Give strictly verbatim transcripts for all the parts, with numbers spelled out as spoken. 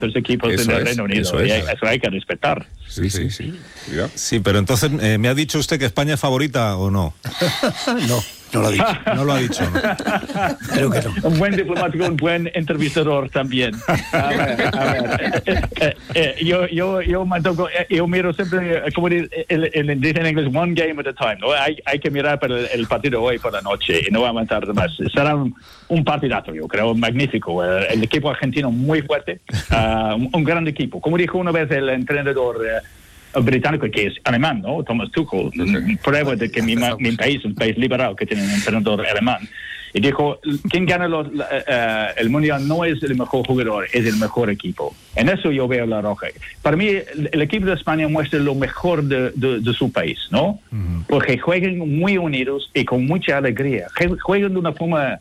los equipos eso del es, Reino Unido, eso, y es. eso hay que respetar. Sí, sí, sí. Sí, sí pero entonces, eh, ¿me ha dicho usted que España es favorita o no? No. No lo ha dicho. No lo ha dicho, ¿no? Creo que no. Un buen diplomático, un buen entrevistador también. A ver, a ver. Eh, eh, eh, yo, yo, yo, me toco, eh, yo miro siempre, como dicen en inglés, one game at a time. ¿No? Hay, hay que mirar para el, el partido hoy por la noche y no avanzar más. Será un, un partidazo, yo creo, magnífico. El, el equipo argentino muy fuerte, uh, un, un gran equipo. Como dijo una vez el entrenador uh, británico, que es alemán, ¿no? Thomas Tuchel, sí. Prueba de que mi, mi país es un país liberal que tiene un entrenador alemán. Y dijo, quien gana los, uh, el mundial no es el mejor jugador, es el mejor equipo. En eso yo veo la roja. Para mí, el, el equipo de España muestra lo mejor de, de, de su país, ¿no? Uh-huh. Porque juegan muy unidos y con mucha alegría. Juegan de una forma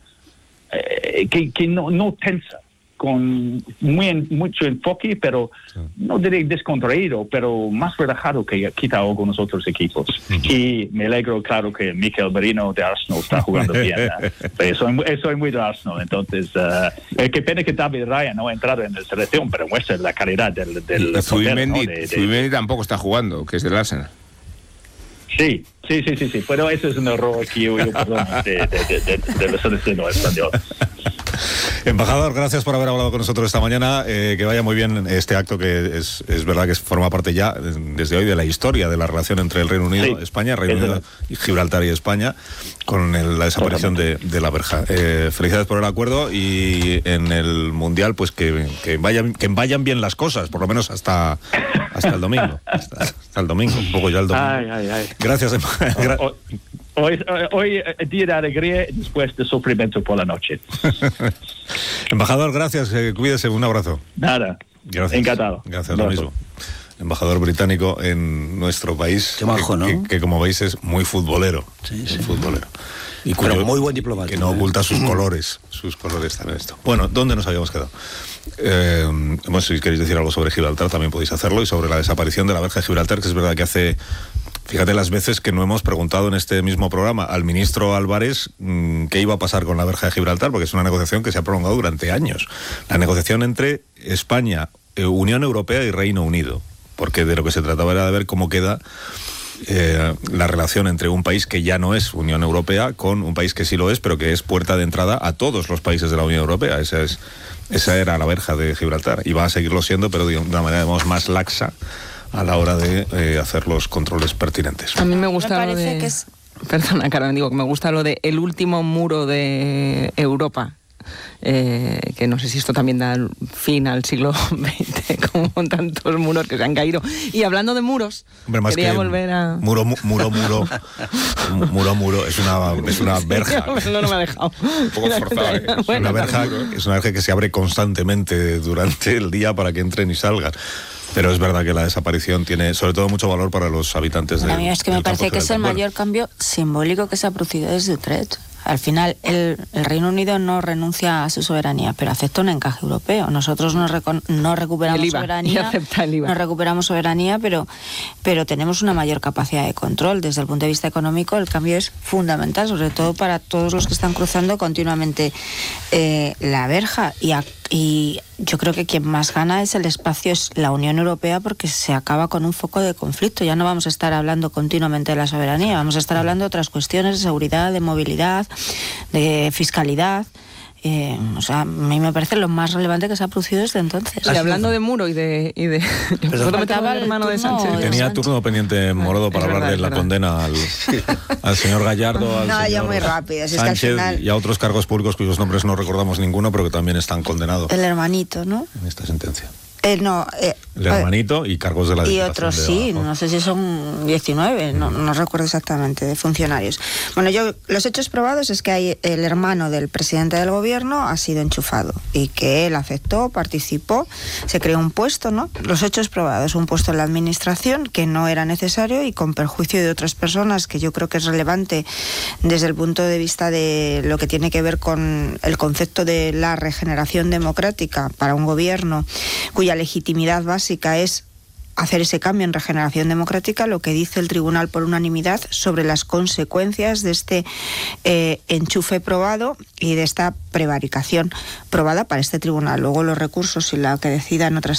eh, que, que no, no tensa, con muy en, mucho enfoque, pero sí. no diré descontraído, pero más relajado que quizá algunos otros equipos. Uh-huh. Y me alegro, claro, que Mikel Merino de Arsenal está jugando bien. ¿eh? soy, soy muy de Arsenal, entonces, uh, qué pena que David Raya no ha entrado en la selección, pero muestra la calidad del... del Zubimendi, ¿no? de, de... Zubimendi tampoco está jugando, que es del Arsenal. Sí, sí, sí, sí, sí, pero eso es un error que yo, yo perdón, de, de, de, de, de la selección española. Embajador, gracias por haber hablado con nosotros esta mañana. Eh, que vaya muy bien este acto, que es, es verdad que forma parte ya desde hoy de la historia de la relación entre el Reino Unido, sí, España, Reino Unido, y Gibraltar y España, con el, la desaparición de, de la verja. Eh, felicidades por el acuerdo, y en el Mundial, pues que, que vayan que vayan bien las cosas, por lo menos hasta hasta el domingo. Hasta, hasta el domingo, un poco ya el domingo. Ay, ay, ay. Gracias. Hoy, hoy, hoy día de alegría y después de sufrimiento por la noche. Embajador, gracias, eh, cuídese, un abrazo. Nada, gracias. Encantado. Gracias, lo mismo. Embajador británico en nuestro país, Qué majo, que, ¿no? que, que como veis es muy futbolero, sí, muy sí. futbolero. Y Pero cuyo, muy buen diplomático. Que no oculta sus colores, sus colores también esto. Bueno, ¿dónde nos habíamos quedado? Eh, bueno, si queréis decir algo sobre Gibraltar también podéis hacerlo, y sobre la desaparición de la verja de Gibraltar, que es verdad que hace... Fíjate las veces que no hemos preguntado en este mismo programa al ministro Álvarez mmm, qué iba a pasar con la verja de Gibraltar, porque es una negociación que se ha prolongado durante años. La negociación entre España, eh, Unión Europea y Reino Unido, porque de lo que se trataba era de ver cómo queda eh, la relación entre un país que ya no es Unión Europea con un país que sí lo es, pero que es puerta de entrada a todos los países de la Unión Europea. Esa es, esa era la verja de Gibraltar, y va a seguirlo siendo, pero de una manera, digamos, más laxa a la hora de eh, hacer los controles pertinentes. A mí me gusta me lo de... que es... Perdona, Carmen, digo que me gusta lo de el último muro de Europa. Eh, que no sé si esto también da fin al siglo veinte, como tantos muros que se han caído. Y hablando de muros, hombre, más quería que volver a... Muro, mu, muro, muro, muro, muro, es una, es una verja. Sí, no, no me ha dejado. Un poco forzado, ¿eh? Es una verja, es una verja que se abre constantemente durante el día para que entren y salgan. Pero es verdad que la desaparición tiene, sobre todo, mucho valor para los habitantes de. A mí es que me parece que es el mayor cambio simbólico que se ha producido desde Utrecht. Al final, el, el Reino Unido no renuncia a su soberanía, pero acepta un encaje europeo. Nosotros no, recon, no recuperamos el I V A, soberanía, y acepta el I V A. no recuperamos soberanía, pero, pero tenemos una mayor capacidad de control. Desde el punto de vista económico, el cambio es fundamental, sobre todo para todos los que están cruzando continuamente eh, la verja. Y, a, y yo creo que quien más gana es el espacio, es la Unión Europea, porque se acaba con un foco de conflicto. Ya no vamos a estar hablando continuamente de la soberanía, vamos a estar hablando de otras cuestiones de seguridad, de movilidad, de fiscalidad. Eh, o sea, a mí me parece lo más relevante que se ha producido desde entonces. Y hablando de muro y de... Y de faltaba el hermano de turno Sánchez. de Tenía Sánchez. turno pendiente Morodo para Es hablar verdad, de la es verdad. condena al, al señor Gallardo, al No, señor yo muy rápido, si es que al Sánchez final- y a otros cargos públicos cuyos nombres no recordamos ninguno, pero que también están condenados El hermanito, ¿no? en esta sentencia. Eh, no, eh, El hermanito y cargos de la y Diputación otros de sí, abajo. no sé si son diecinueve, no, no recuerdo exactamente, de funcionarios. Bueno, yo los hechos probados es que hay el hermano del presidente del gobierno ha sido enchufado y que él aceptó, participó, se creó un puesto, ¿no? Los hechos probados, un puesto en la administración que no era necesario y con perjuicio de otras personas, que yo creo que es relevante desde el punto de vista de lo que tiene que ver con el concepto de la regeneración democrática para un gobierno cuya legitimidad básica es hacer ese cambio en Regeneración Democrática, lo que dice el tribunal por unanimidad sobre las consecuencias de este eh, enchufe probado y de esta prevaricación probada para este tribunal. Luego los recursos y la que decidan otras